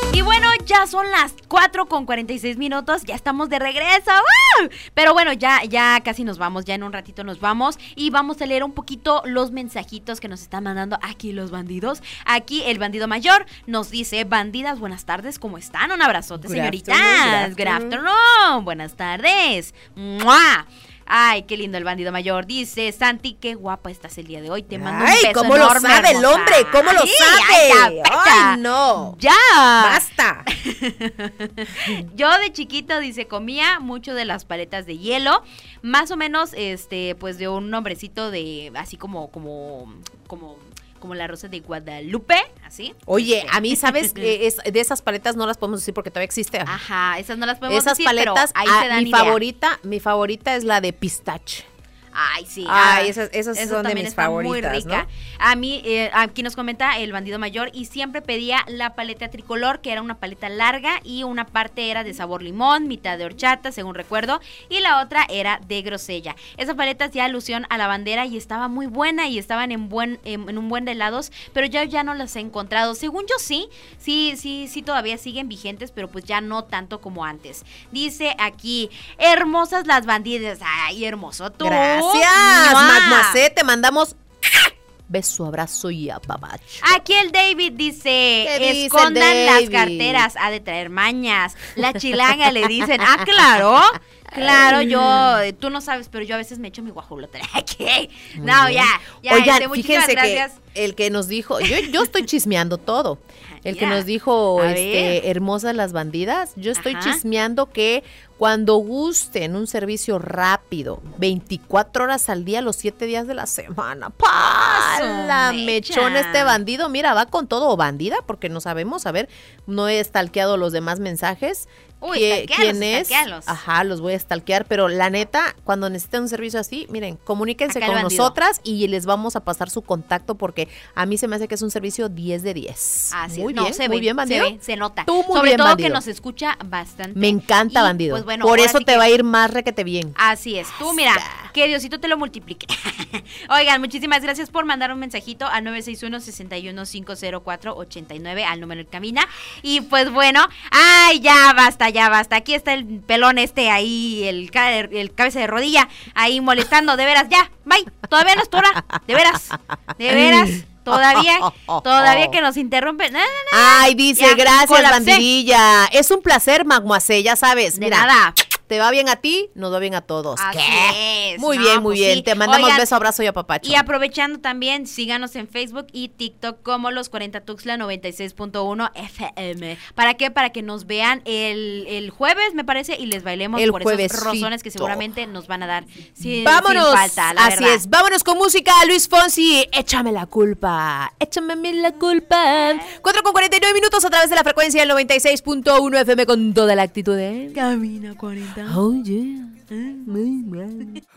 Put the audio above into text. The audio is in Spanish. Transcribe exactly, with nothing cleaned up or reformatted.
Y bueno, ya son las cuatro con cuarenta y seis minutos, ya estamos de regreso. ¡Uh! Pero bueno, ya, ya casi nos vamos, ya en un ratito nos vamos y vamos a leer un poquito los mensajitos que nos están mandando aquí los bandidos. Aquí el bandido mayor nos dice: bandidas, buenas tardes, ¿cómo están? Un abrazote, Good señoritas. afternoon, Good afternoon. Buenas tardes. ¡Mua! Ay, qué lindo el bandido mayor. Dice: Santi, qué guapa estás el día de hoy. Te mando Ay, un beso ¿cómo enorme, lo sabe hermosa. el hombre? ¿Cómo lo Ay, sabe? Ay, ya, Ay, no. ya. Basta. Yo de chiquito, dice, comía mucho de las paletas de hielo, más o menos, este, pues de un nombrecito de, así como, como, como, como la Rosa de Guadalupe, así. Oye, Este. a mí, ¿sabes? Eh, es, de esas paletas no las podemos decir porque todavía existe. Ajá, esas no las podemos Esas decir, paletas, pero ahí ah, se dan mi idea. favorita, mi favorita es la de pistache. Ay, sí. Ay, ah, esas, esas eso son de también mis está favoritas, muy rica. ¿no? A mí, eh, aquí nos comenta el bandido mayor, y siempre pedía la paleta tricolor, que era una paleta larga y una parte era de sabor limón, mitad de horchata, según recuerdo, y la otra era de grosella. Esa paleta hacía alusión a la bandera y estaba muy buena y estaban en buen en, en un buen de helados, pero yo ya no las he encontrado. Según yo sí, sí, sí, sí todavía siguen vigentes, pero pues ya no tanto como antes. Dice aquí: hermosas las bandidas. Ay, hermoso tú. Gracias, ¡Mua! Mademoiselle, te mandamos beso, abrazo y apapacho. Aquí el David dice: ¿Qué dice escondan el las David? carteras, ha de traer mañas. La chilanga le dicen. Ah, claro. Claro, yo, tú no sabes, pero yo a veces me echo mi guajolote. ¿Qué? No, bien. ya, ya. Oigan, este, muchísimas fíjense gracias. que el que nos dijo, yo, yo estoy chismeando todo. El que Mira, nos dijo, a este, ver. hermosas las bandidas, yo estoy Ajá. chismeando que cuando gusten un servicio rápido, veinticuatro horas al día, los siete días de la semana, ¡pala! Su Mechón mecha. este bandido, mira, va con todo, o bandida, porque no sabemos, a ver, no he stalkeado los demás mensajes. Uy, ¿Qué- stalkealos, ¿Quién es? stalkealos. Ajá, los voy a stalkear, pero la neta, cuando necesiten un servicio así, miren, comuníquense Acá el con bandido. nosotras y les vamos a pasar su contacto porque a mí se me hace que es un servicio diez de diez. Así muy es. No, bien, se muy ve, bien, bandido. Se ve, se nota. Tú muy Sobre bien, todo bandido. que nos escucha bastante. Me encanta, Y, bandido. pues, bueno, Por ahora eso sí te que- va a ir más requete bien. Así es. Tú, mira, que Diosito te lo multiplique. Oigan, muchísimas gracias por mandar un mensajito a nueve seis uno, seis uno cinco cero cuatro, ocho nueve al número en cabina. Y pues bueno, ay, ya basta, ya basta. Aquí está el pelón este ahí, el, ca- el cabeza de rodilla, ahí molestando, de veras, ya, bye. Todavía no es tu hora, de veras, de veras. Todavía, todavía que nos interrumpen. No, no, no. Ay, dice, Ya, gracias, colapsé. bandidilla. Es un placer, Mademoiselle, ya sabes. De Mira, nada. te va bien a ti, nos va bien a todos. Así ¿Qué? es. Muy No, bien, muy pues bien. sí. Te mandamos Oigan, beso, abrazo y apapacho. Y aprovechando también, síganos en Facebook y TikTok como Los cuarenta Tuxtla noventa y seis punto uno F M. ¿Para qué? Para que nos vean el, el jueves, me parece, y les bailemos El por esos juevesito. rozones que seguramente nos van a dar sin, Vámonos, sin falta, la así verdad. es, vámonos con música, Luis Fonsi, échame la culpa, échame a mí la culpa. cuatro con cuarenta y nueve minutos a través de la frecuencia del noventa y seis punto uno F M con toda la actitud de Camina cuarenta. Oh yeah, muy bien.